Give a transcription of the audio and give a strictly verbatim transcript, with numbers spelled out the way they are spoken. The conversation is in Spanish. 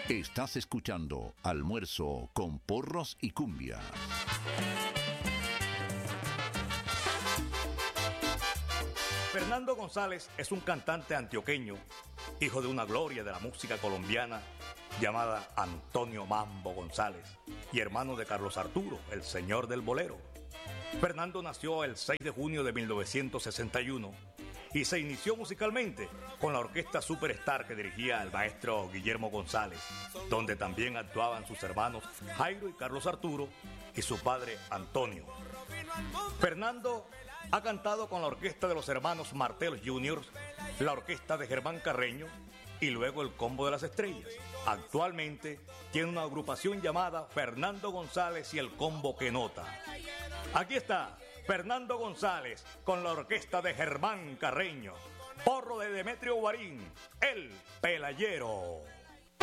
Estás escuchando Almuerzo con Porros y Cumbia. Fernando González es un cantante antioqueño, hijo de una gloria de la música colombiana llamada Antonio Mambo González y hermano de Carlos Arturo, el señor del bolero. Fernando nació el seis de junio de mil novecientos sesenta y uno y se inició musicalmente con la orquesta Superstar que dirigía el maestro Guillermo González, donde también actuaban sus hermanos Jairo y Carlos Arturo y su padre Antonio. Fernando ha cantado con la orquesta de los hermanos Martel Juniors, la orquesta de Germán Carreño y luego el Combo de las Estrellas. Actualmente tiene una agrupación llamada Fernando González y el Combo que Nota. Aquí está Fernando González con la orquesta de Germán Carreño, porro de Demetrio Guarín, el Pelayero.